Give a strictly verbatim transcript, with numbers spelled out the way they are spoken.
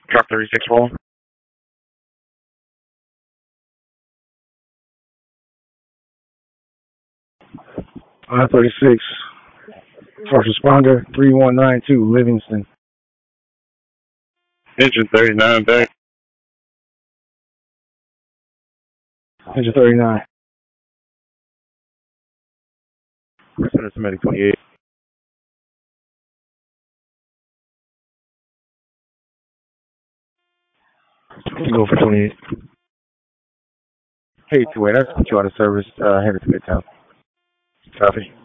Drop thirty-six roll. five thirty-six. First responder, three one nine two, Livingston. Engine thirty-nine back. Engine thirty-nine. Center Semitic twenty-eight. Go for twenty-eight. Hey, two-way, that's put you out of service. Uh, headed to Midtown. Copy.